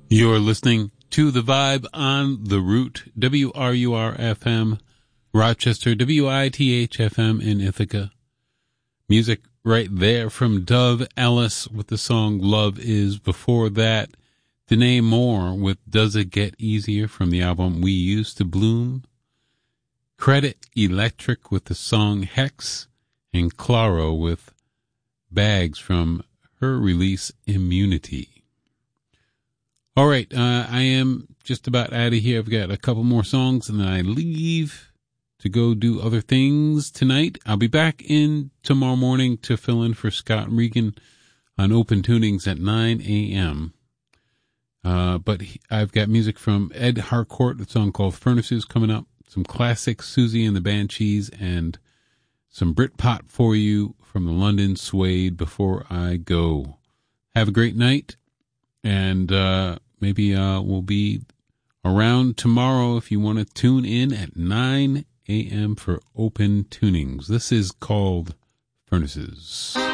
You're listening to The Vibe on The Root, WRUR-FM, Rochester, WITH-FM in Ithaca. Music right there from Dove Ellis with the song Love Is. Before that, Danae Moore with Does It Get Easier from the album We Used to Bloom. Credit Electric with the song Hex, and Claro with Bags from her release Immunity. All right, I am just about out of here. I've got a couple more songs and then I leave to go do other things tonight. I'll be back in tomorrow morning to fill in for Scott Regan on Open Tunings at 9 a.m. But I've got music from Ed Harcourt, a song called Furnaces coming up, some classic Susie and the Banshees, and some Britpop for you from the London Suede before I go. Have a great night, and maybe we'll be around tomorrow if you want to tune in at 9 a.m. for Open Tunings. This is called Furnaces.